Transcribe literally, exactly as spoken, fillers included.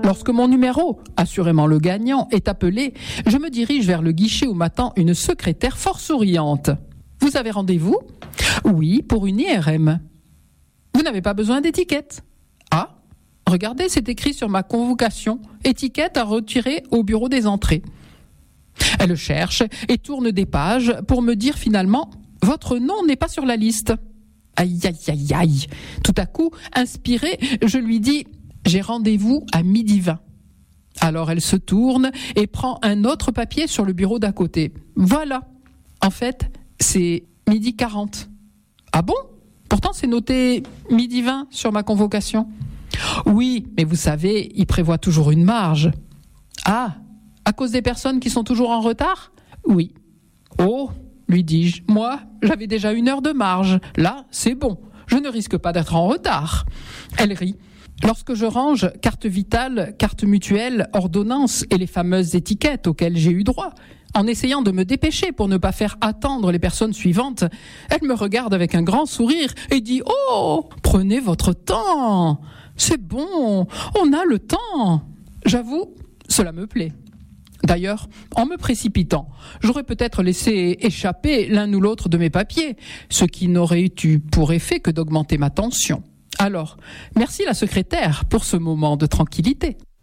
Lorsque mon numéro, assurément le gagnant, est appelé, je me dirige vers le guichet où m'attend une secrétaire fort souriante. « Vous avez rendez-vous ?»« Oui, pour une I R M. »« Vous n'avez pas besoin d'étiquette ?»« Ah, regardez, c'est écrit sur ma convocation. Étiquette à retirer au bureau des entrées. » Elle cherche et tourne des pages pour me dire finalement « Votre nom n'est pas sur la liste. » Aïe, aïe, aïe, aïe. Tout à coup, inspirée, je lui dis « J'ai rendez-vous à midi vingt. » Alors elle se tourne et prend un autre papier sur le bureau d'à côté. Voilà. En fait, c'est midi quarante. Ah bon ? Pourtant, c'est noté midi vingt sur ma convocation. Oui, mais vous savez, il prévoit toujours une marge. Ah, à cause des personnes qui sont toujours en retard ? Oui. Oh, lui dis-je, moi, j'avais déjà une heure de marge. Là, c'est bon, je ne risque pas d'être en retard. Elle rit. Lorsque je range carte vitale, carte mutuelle, ordonnance et les fameuses étiquettes auxquelles j'ai eu droit, en essayant de me dépêcher pour ne pas faire attendre les personnes suivantes, elle me regarde avec un grand sourire et dit « Oh, prenez votre temps, c'est bon, on a le temps. » J'avoue, cela me plaît. D'ailleurs, en me précipitant, j'aurais peut-être laissé échapper l'un ou l'autre de mes papiers, ce qui n'aurait eu pour effet que d'augmenter ma tension. Alors, merci la secrétaire pour ce moment de tranquillité.